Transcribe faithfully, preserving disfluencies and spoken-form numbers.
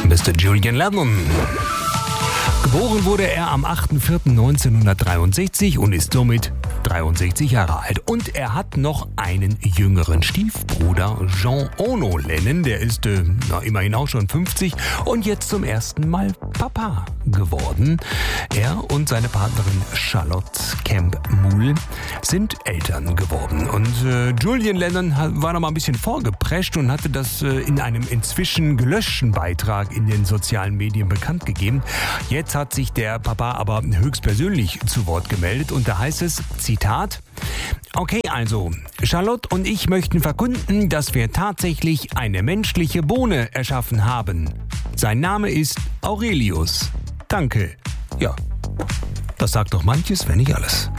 Mister Julian Lennon. Geboren wurde er am achter vierter neunzehnhundertdreiundsechzig und ist somit dreiundsechzig Jahre alt. Und er hat noch einen jüngeren Stiefbruder, Jean Ono Lennon. Der ist äh, na, immerhin auch schon fünfzig und jetzt zum ersten Mal Papa geworden. Er und seine Partnerin Charlotte Kemp-Muhl sind Eltern geworden. Und äh, Julian Lennon war noch mal ein bisschen vorgeprescht und hatte das äh, in einem inzwischen gelöschten Beitrag in den sozialen Medien bekannt gegeben. Jetzt hat sich der Papa aber höchstpersönlich zu Wort gemeldet und da heißt es, Zitat, okay also, Charlotte und ich möchten verkünden, dass wir tatsächlich eine menschliche Bohne erschaffen haben. Sein Name ist Aurelius. Danke. Ja, das sagt doch manches, wenn nicht alles.